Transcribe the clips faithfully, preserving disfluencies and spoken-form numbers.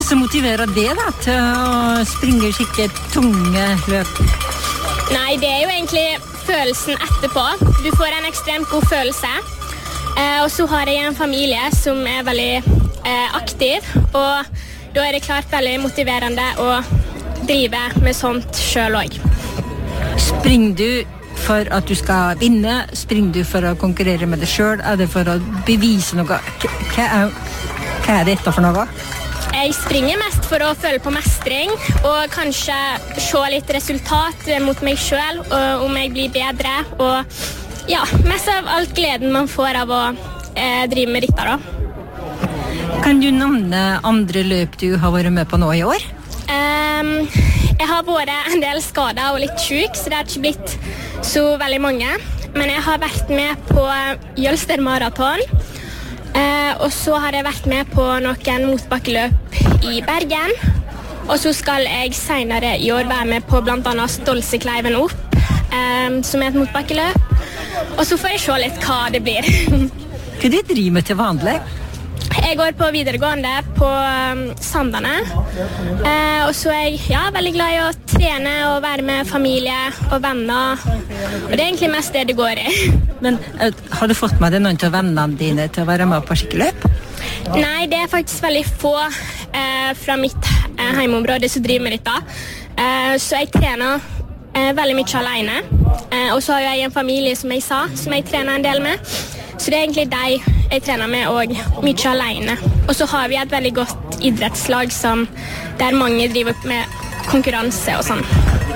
som motiverer det da, til å springe skikkelig tunge løp? Nei, det er jo egentlig følelsen etterpå. Du får en ekstremt god følelse. Eh, og så har jeg en familie som er veldig eh, aktiv, og da er det klart veldig motiverende å drive med sånt selv også. Springer du for at du skal vinne? Springer du for å konkurrere med deg selv? Er det for å bevise noe? Hva er, hva er dette for noe? Jeg springer mest for å føle på mestring, og kanskje se litt resultat mot meg selv, og om jeg blir bedre, og ja, mest av alt gleden man får av å eh, drive med dette da. Kan du nevne andre løp du har vært med på nå i år? Um, jeg har vært en del skadet og litt syk, så det har ikke blitt så veldig mange. Men jeg har vært med på Jølster Marathon, uh, og så har jeg vært med på noen motbakkeløp i Bergen. Og så skal jeg senere i år være med på blant annet Stolsekleiven opp, um, som er et motbakkeløp. Og så får jeg se litt hva det blir. Hva du driver med til vanlig? Jeg går på videregående på um, Sandane, eh, og så er jeg ja, veldig glad i å trene og være med familie og venner, og det er egentlig mest det det går i. Men uh, har du fått med deg noen til vennene dine til å være med på skikkeløp? Nei, det er faktisk veldig få eh, fra mitt eh, heimeområde som driver med dette, eh, så jeg trener eh, veldig mye alene, eh, og så har jeg en familie som jeg sa, som jeg trener en del med. Så det er egentlig deg jeg trener med og mye alene. Og så har vi et veldig godt idrettslag som der mange driver med konkurranse og sånn.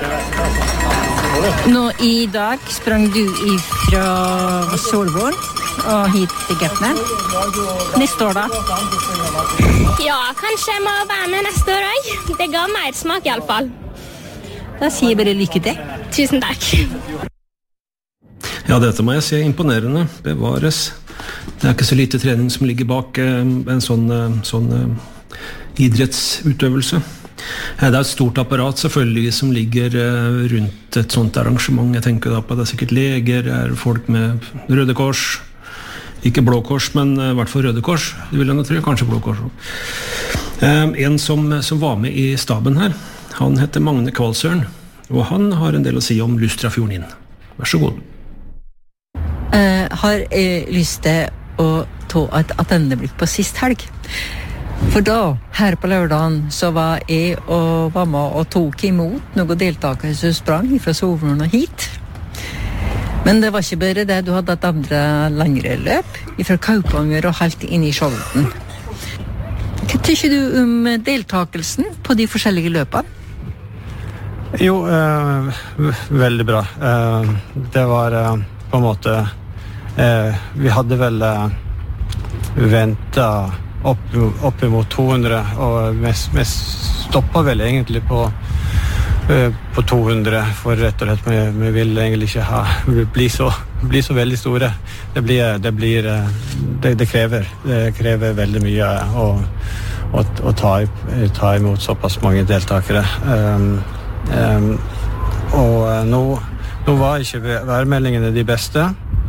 Nå i dag sprang du fra Solvorn og hit til Gepne. Neste år da? Ja, kanskje jeg må være med neste år også. Det ga mer smak i alle fall. Da sier jeg bare lykke til. Tusen takk. Ja, dette må jeg si imponerende. Bevares. Det er ikke så lite trening som ligger bak en sånn, sånn idrettsutøvelse. Det er et stort apparat selvfølgelig som ligger rundt et sånt arrangement. Jeg tenker da på det er sikkert leger, det er folk med Røde Kors, ikke Blå Kors, men i hvert fall Røde Kors. Det vil jeg nå tro, kanskje Blå Kors. En som, som var med i staben her, han heter Magne Kvalsøren, og han har en del å si om Lustrafjorden inn. Vær så god. Uh, har jeg lyst til å ta et attendeblikk på sist helg. For da, her på lørdagen, så var jeg og var med og tok imot noen deltakere som sprang fra Solvorn og hit. Men det var ikke bare det, du hadde et andre lengre løp fra Kaupanger og helt inn i Skjolden. Hva tykker du om deltakelsen på de forskjellige løpene? Jo, uh, veldig bra. Uh, det var uh, på en måte Eh, vi hadde vel eh, ventet opp, opp imot to hundre, og vi, vi stoppet vel egentlig på, eh, på to hundre, for rett og slett vi, vi ville egentlig ikke ha, bli, så, bli så veldig store. Det, blir, det, blir, det, det, krever, det krever veldig mye å, å, å ta, ta imot såpass mange deltakere. Um, um, og nå, nå var ikke værmeldingene de beste.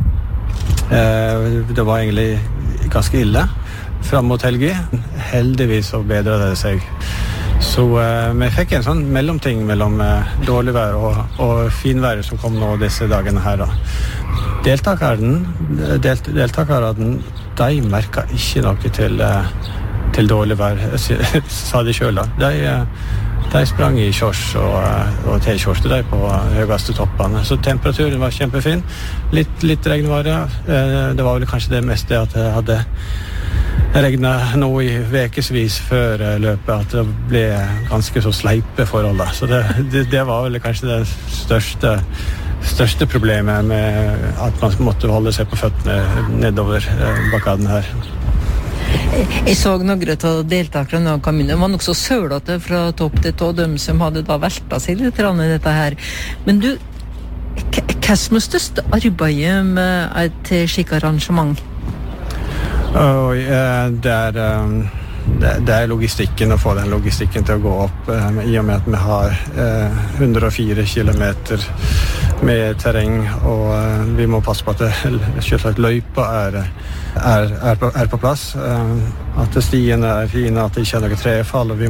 Det var egentlig ganske ille frem mot helgen. Heldigvis så bedret det seg. Så uh, vi fikk en sånn mellomting mellom uh, dårlig vær og, og finvær som kom nå disse dagene her. Deltakerne, delt, deltakerne, de merket ikke noe til, uh, til dårlig vær, sa de selv da. De, uh, de sprang i shorts og, og t-skjorte de på høyeste toppene. Så temperaturen var kjempefin. Litt, litt regn var det. Det var vel kanskje det meste at det hadde regnet nå i vekesvis før løpet, at det ble ganske så sleipe forhold da. Så det, det, det var vel kanskje det største, største problemet med at man måtte holde seg på føttene nedover bakaden her. Jeg så noen av deltakerne og kommunene var nok så sølete fra topp til tå, de som hadde da veltet seg litt i dette her. Men du, hva som er største arbeidet med et slik arrangement? Oh, yeah, det, er, um, det, det er logistikken, å få den logistikken til å gå opp, um, i og med at vi har uh, hundre og fire kilometer med terreng, og uh, vi må passe på at det, selvsagt løypa er, er, er, på, er på plass, uh, at stiene er fine, at det ikke er noe trefall, og vi